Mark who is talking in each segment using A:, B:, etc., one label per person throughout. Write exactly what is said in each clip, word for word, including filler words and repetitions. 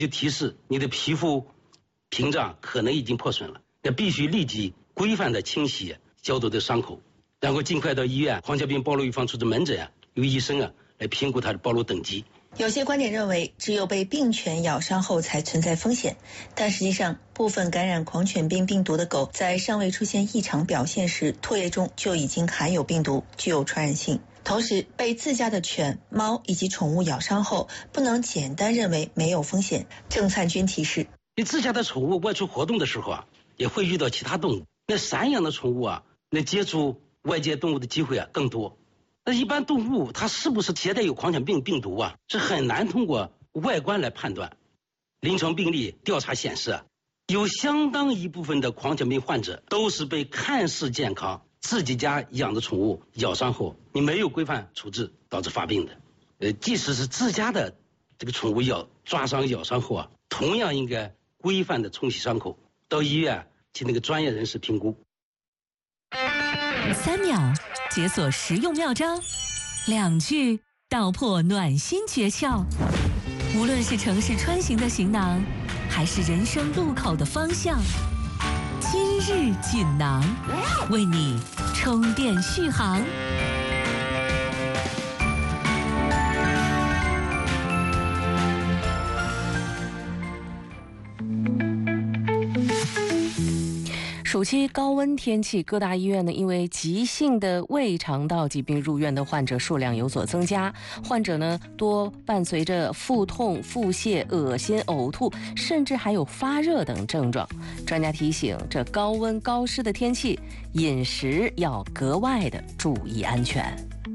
A: 就提示你的皮肤屏障可能已经破损了，那必须立即规范的清洗消毒的伤口，然后尽快到医院黄血病暴露预防处置门诊啊，由医生啊来评估它的暴露等级。
B: 有些观点认为，只有被病犬咬伤后才存在风险，但实际上，部分感染狂犬病病毒的狗在尚未出现异常表现时，唾液中就已经含有病毒，具有传染性。同时，被自家的犬、猫以及宠物咬伤后，不能简单认为没有风险。郑灿军提示：
A: 你自家的宠物外出活动的时候啊，也会遇到其他动物。那散养的宠物啊，那接触外界动物的机会啊更多。那一般动物它是不是携带有狂犬病病毒啊，是很难通过外观来判断。临床病例调查显示啊，有相当一部分的狂犬病患者都是被看似健康自己家养的宠物咬伤后，你没有规范处置导致发病的。呃，即使是自家的这个宠物咬抓伤咬伤后啊，同样应该规范的冲洗伤口，到医院请那个专业人士评估。
C: 三秒解锁实用妙招，两句道破暖心诀窍。无论是城市穿行的行囊，还是人生路口的方向，今日锦囊为你充电续航。暑期高温天气，各大医院呢因为急性的胃肠道疾病入院的患者数量有所增加，患者呢多伴随着腹痛、腹泻、恶心、呕吐，甚至还有发热等症状。专家提醒，这高温高湿的天气，饮食要格外的注意安全。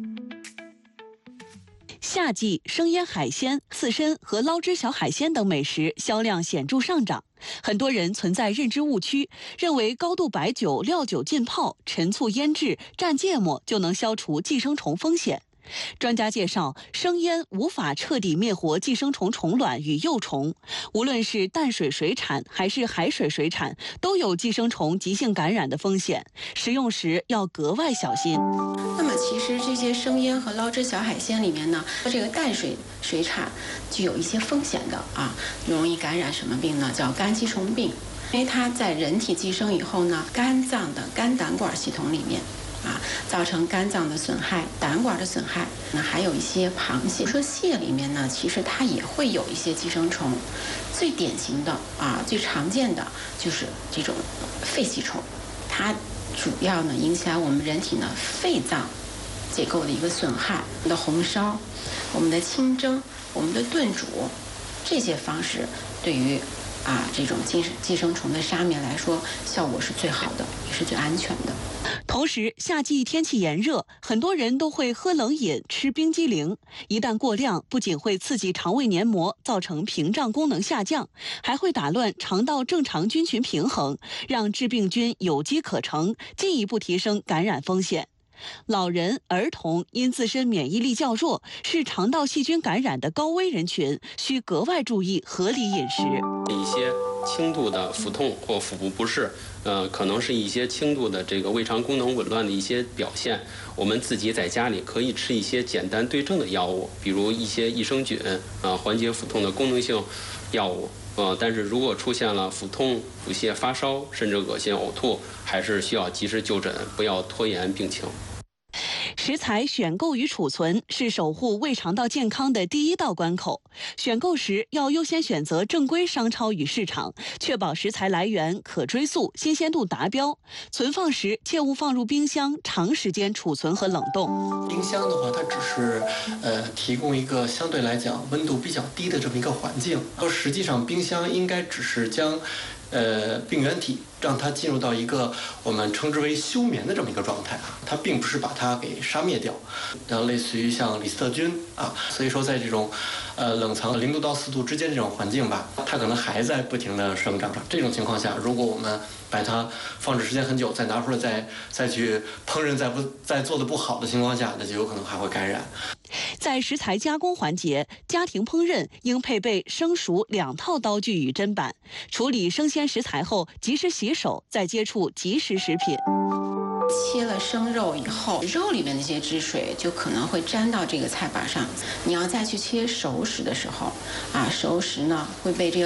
D: 夏季生腌海鲜、刺身和捞汁小海鲜等美食销量显著上涨。很多人存在认知误区，认为高度白酒、料酒浸泡、陈醋腌制、蘸芥末就能消除寄生虫风险。专家介绍，生腌无法彻底灭活寄生虫虫卵与幼虫，无论是淡水水产还是海水水产，都有寄生虫急性感染的风险，食用时要格外小心。
E: 那么其实这些生腌和捞汁小海鲜里面呢，这个淡水水产具有一些风险的啊，容易感染什么病呢？叫肝寄虫病，因为它在人体寄生以后呢，肝脏的肝胆管系统里面啊，造成肝脏的损害、胆管的损害。那还有一些螃蟹，说蟹里面呢，其实它也会有一些寄生虫。最典型的啊，最常见的就是这种肺吸虫，它主要呢影响我们人体呢肺脏结构的一个损害。我们的红烧、我们的清蒸、我们的炖煮这些方式，对于啊这种寄寄生虫的杀灭来说，效果是最好的，也是最安全的。
D: 同时，夏季天气炎热，很多人都会喝冷饮、吃冰激凌。一旦过量，不仅会刺激肠胃黏膜，造成屏障功能下降，还会打乱肠道正常菌群平衡，让致病菌有机可乘，进一步提升感染风险。老人、儿童因自身免疫力较弱，是肠道细菌感染的高危人群，需格外注意合理饮食。
F: 一些轻度的腹痛或腹部不适，呃，可能是一些轻度的这个胃肠功能紊乱的一些表现。我们自己在家里可以吃一些简单对症的药物，比如一些益生菌啊，缓解腹痛的功能性药物。呃，但是如果出现了腹痛、腹泻、发烧，甚至恶心、呕吐，还是需要及时就诊，不要拖延病情。
D: 食材选购与储存是守护胃肠道健康的第一道关口。选购时要优先选择正规商超与市场，确保食材来源可追溯、新鲜度达标。存放时切勿放入冰箱，长时间储存和冷冻。
G: 冰箱的话，它只是呃提供一个相对来讲温度比较低的这么一个环境，而实际上冰箱应该只是将呃病原体让它进入到一个我们称之为休眠的这么一个状态啊，它并不是把它给杀灭掉，然后类似于像李斯特菌啊，所以说在这种呃冷藏零度到四度之间这种环境吧，它可能还在不停的生长。这种情况下，如果我们把它放置时间很久，再拿出来再再去烹饪，再不再做的不好的情况下，那就有可能还会感染。
D: 在食材加工环节，家庭烹饪应配备生熟两套刀具与砧板，处理生鲜食材后及时洗手，再接触即食食品。
E: 切了生肉以后，肉里面那些汁水就可能会沾到这个菜板上。你要再去切熟食的时候，啊，熟食呢会被这个